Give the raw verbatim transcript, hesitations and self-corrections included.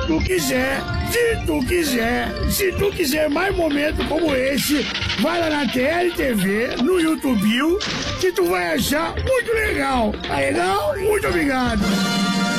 tu quiser, se tu quiser, se tu quiser mais momentos como esse, vai lá na T L T V, no YouTube, que tu vai achar muito legal. Tá legal? Muito obrigado.